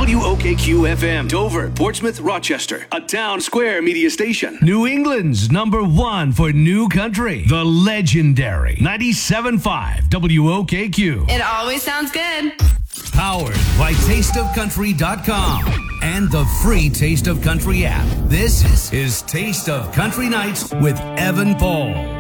WOKQ FM, Dover, Portsmouth, Rochester, a town square media station. New England's #1 for new country, the legendary 97.5 WOKQ. It always sounds good. Powered by tasteofcountry.com and the free Taste of Country app. This is Taste of Country Nights with Evan Paul.